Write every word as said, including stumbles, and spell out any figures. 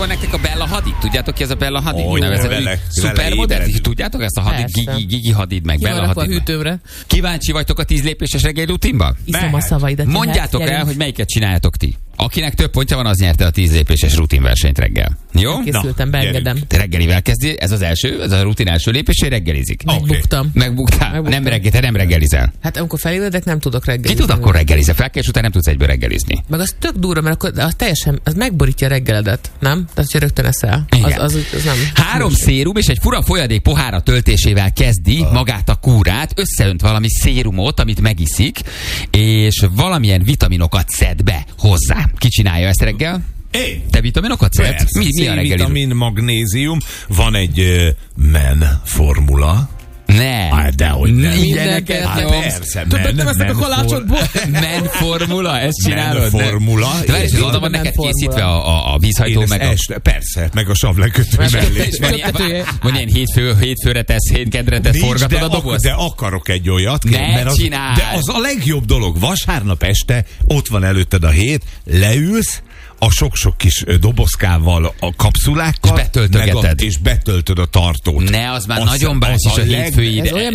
megvan nektek a Bella Hadid? Tudjátok ki ez a Bella Hadid? Oh, Nevezetű szupermodell? Tudjátok ezt a Hadid? Gigi, Gigi Hadid meg Bella Hadid. A hűtőmre. Kíváncsi vagytok a tíz lépéses reggeli rutinba? Iszom a szavaidat. Mondjátok el, hogy melyiket csináljátok ti. Akinek több pontja van, az nyerte a tíz lépéses rutinversenyt reggel. Jó? Készültem, beengedem. Te reggelivel kezdi, ez az első, ez a rutin első lépés, reggelizik. Megbuktam. Okay. Megbugtál. Megbuktam. Nem reggel, te nem reggelizel. Hát amikor felébredek, nem tudok reggelizni. Ki tud, akkor reggelizel fel kell, és utána nem tudsz egyből reggelizni. Meg az tök durva, mert akkor az teljesen, az megborítja a reggeledet, nem? Tehát, hogy rögtön eszel. Az, az, az nem. Három szérum és egy fura folyadék pohára töltésével kezdi ah. magát a kúrát, összeönt valami szérumot, amit megiszik, és valamilyen vitaminokat szed be hozzá. Ki csinálja ezt reggel? Én. Te vitaminokat szedsz? Mi, mi a reggeli? C-vitamin, magnézium, van egy uh, men formula. Ne. Hát dehogy nem. Ilyeneket hát nyomsz. Persze, Többet nem eszek a kalácsodból. Men formula, ezt csinálod? Men formula. De várj, oda van neked készítve a, a, a vízhajtó, meg a... Este, persze, meg a savlekötő mellé. Van ilyen hétfő, hétfőre tesz, hétkedre tesz, forgatod a dobozt? De akarok egy olyat. Ne mert az, csináld. De az a legjobb dolog. Vasárnap este ott van előtted a hét, leülsz, a sok-sok kis dobozkával, a kapszulákkal, és betöltögeted. és betöltöd a tartót. Ne, az már az nagyon bácsis a, a hétfői ide.